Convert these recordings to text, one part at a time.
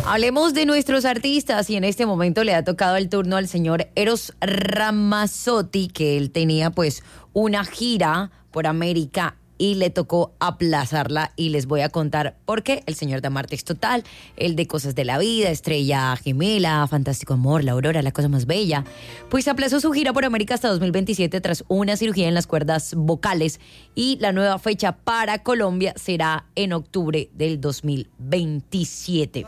Hablemos de nuestros artistas y en este momento le ha tocado el turno al señor Eros Ramazzotti, que él tenía pues una gira por América y le tocó aplazarla y les voy a contar por qué. El señor da martes total, el de Cosas de la Vida, Estrella Gemela, Fantástico Amor, La Aurora, La Cosa Más Bella, pues aplazó su gira por América hasta 2027 tras una cirugía en las cuerdas vocales y la nueva fecha para Colombia será en octubre del 2027.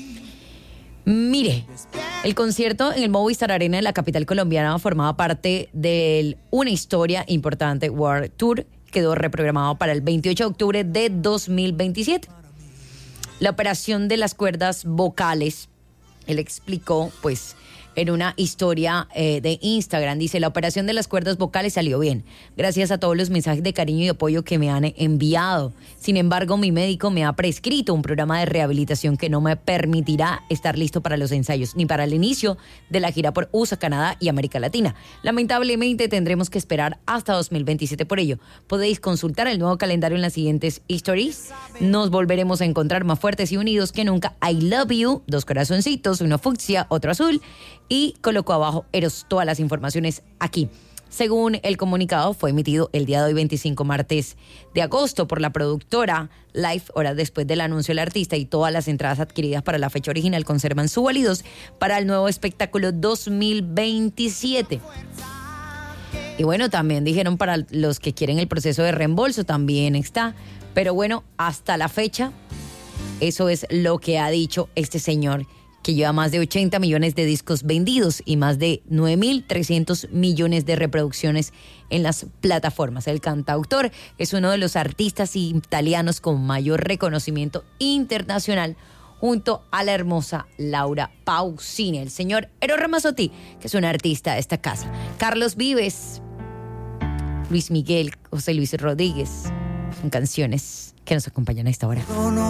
Mire, el concierto en el Movistar Arena en la capital colombiana formaba parte de una historia importante World Tour. Quedó reprogramado para el 28 de octubre de 2027. La operación de las cuerdas vocales, él explicó, pues, en una historia de Instagram, dice, la operación de las cuerdas vocales salió bien, gracias a todos los mensajes de cariño y apoyo que me han enviado. Sin embargo, mi médico me ha prescrito un programa de rehabilitación que no me permitirá estar listo para los ensayos, ni para el inicio de la gira por USA, Canadá y América Latina. Lamentablemente tendremos que esperar hasta 2027 por ello. Podéis consultar el nuevo calendario en las siguientes stories. Nos volveremos a encontrar más fuertes y unidos que nunca. I love you, 2 corazoncitos, uno fucsia, otro azul. Y colocó abajo Eros todas las informaciones aquí. Según el comunicado, fue emitido el día de hoy, 25 martes de agosto, por la productora Life, horas después del anuncio del artista, y todas las entradas adquiridas para la fecha original conservan su validez para el nuevo espectáculo 2027. Y bueno, también dijeron para los que quieren el proceso de reembolso, también está. Pero bueno, hasta la fecha, eso es lo que ha dicho este señor, que lleva más de 80 millones de discos vendidos y más de 9.300 millones de reproducciones en las plataformas. El cantautor es uno de los artistas italianos con mayor reconocimiento internacional, junto a la hermosa Laura Pausini. El señor Eros Ramazzotti, que es un artista de esta casa. Carlos Vives, Luis Miguel, José Luis Rodríguez, son canciones que nos acompañan a esta hora.